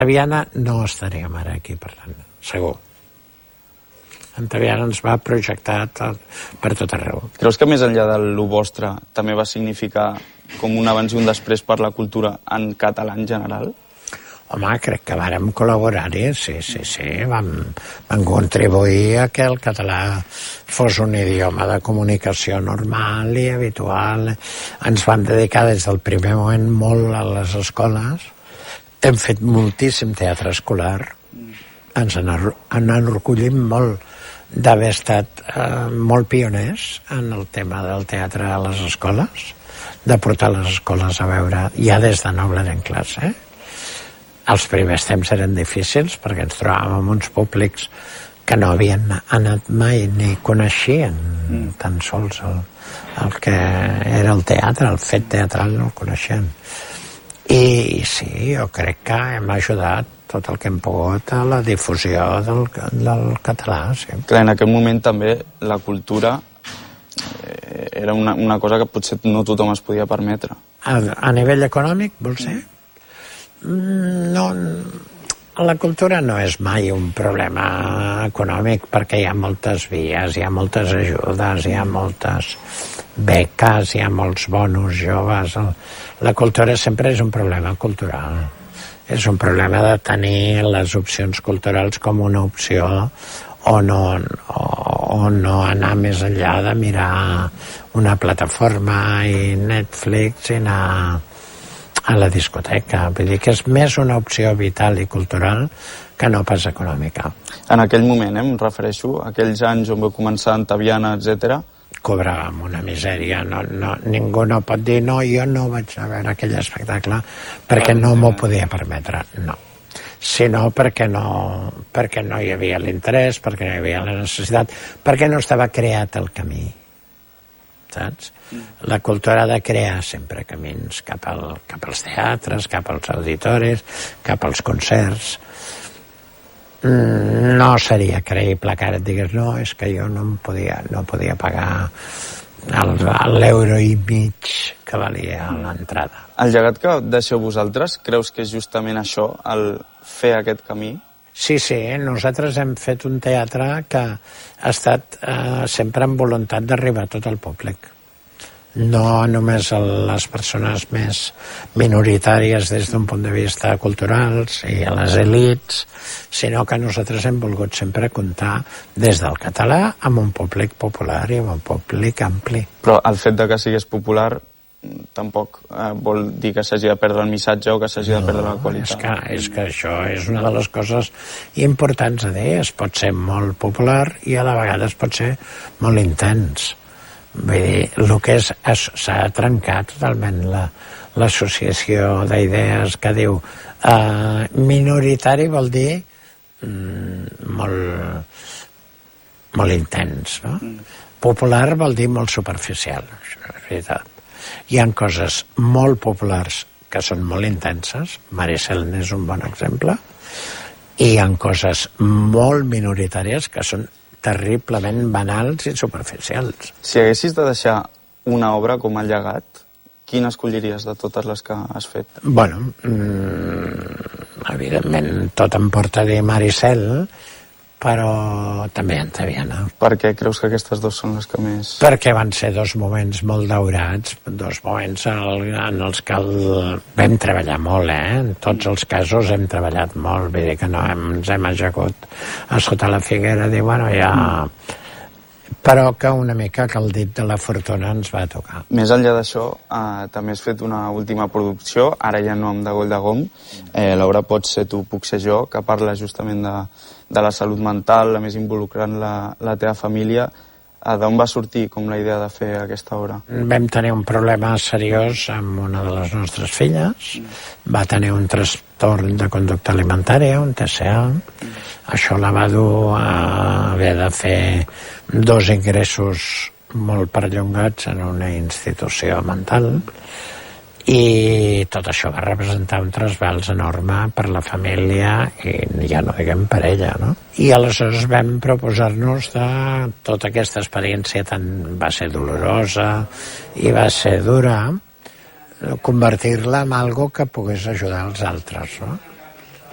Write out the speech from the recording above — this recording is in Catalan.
Antaviana no estaríem ara aquí, per tant, segur. Antaviana ens va projectar per tot arreu. Creus que més enllà de lo vostre també va significar com un abans i un després per la cultura en català en general? Home, crec que vàrem col·laborar-hi, sí. Vam contribuir a que el català fos un idioma de comunicació normal i habitual. Ens vam dedicar des del primer moment molt a les escoles. Hem fet moltíssim teatre escolar. Ens enorgullim molt d'haver estat molt pioners en el tema del teatre a les escoles, de portar les escoles a veure ja des de noble en classe. Els primers temps eren difícils perquè ens trobàvem amb uns públics que no havien anat mai ni coneixien tan sols el que era el teatre, el fet teatral no el coneixien. I sí, jo crec que hem ajudat tot el que hem pogut a la difusió del català. Sí. Clar, en aquell moment també la cultura era una cosa que potser no tothom es podia permetre. A nivell econòmic, vols dir? No, la cultura no és mai un problema econòmic perquè hi ha moltes vies, hi ha moltes ajudes, hi ha moltes beques, hi ha molts bonos joves. La cultura sempre és un problema cultural. És un problema de tenir les opcions culturals com una opció o no anar més enllà de mirar una plataforma i Netflix i anar a la discoteca. Vull dir que és més una opció vital i cultural que no pas econòmica. En aquell moment, em refereixo, aquells anys on va començar Antaviana, etc. Cobràvem una misèria. Ningú no pot dir no, jo no vaig a veure aquell espectacle perquè no m'ho podia permetre. No. Sinó perquè no hi havia l'interès, perquè no hi havia la necessitat, perquè no estava creat el camí. Saps? La cultura ha de crear sempre camins cap als teatres, cap als auditoris, cap als concerts. No seria creïble que ara et digués no, és que jo no podia pagar l'euro i mig que valia l'entrada. El llegat que deixeu vosaltres, creus que és justament això, el fer aquest camí? Sí, nosaltres hem fet un teatre que ha estat sempre amb voluntat d'arribar a tot el públic. No només a les persones més minoritàries des d'un punt de vista cultural i a les elits, sinó que nosaltres hem volgut sempre comptar des del català amb un públic popular i amb un públic ampli. Però el fet de que sigués popular tampoc vol dir que s'hagi de perdre el missatge o que s'hagi de perdre la qualitat. És que això és una de les coses importants a dir. Es pot ser molt popular i a la vegada es pot ser molt intens. Vull dir, el que s'ha trencat totalment l'associació d'idees que diu minoritari vol dir molt intens, no? Popular vol dir molt superficial, això és veritat. Hi ha coses molt populars que són molt intenses, Maricel n'és un bon exemple, i hi ha coses molt minoritàries que són terriblement banals i superficials. Si haguessis de deixar una obra com a llegat, quina escolliries de totes les que has fet? Bueno, evidentment tot em porta a dir Maricel, però també Antaviana. Per què creus que aquestes dues són les que més... Perquè van ser dos moments molt daurats, dos moments en els que vam treballar molt, En tots els casos hem treballat molt, vull dir que no ens hem ajagut a sota la figuera, dir, bueno, ja... Però que una mica que el dit de la fortuna ens va tocar. Més enllà d'això, també has fet una última producció, ara ja no amb de Goll de Gom, l'obra Pots ser tu, puc ser jo, que parla justament de la salut mental, a més involucrant la teva família. D'on va sortir com la idea de fer aquesta obra? Vam tenir un problema seriós amb una de les nostres filles, va tenir un trastorn de conducta alimentària, un TCA. Això la va dur a haver de fer 2 ingressos molt perllongats en una institució mental, i tot això va representar un trasbals enorme per la família i ja no diguem per ella, no? I aleshores vam proposar-nos de tota aquesta experiència va ser dolorosa i va ser dura, convertir-la en algo que pogués ajudar els altres, no?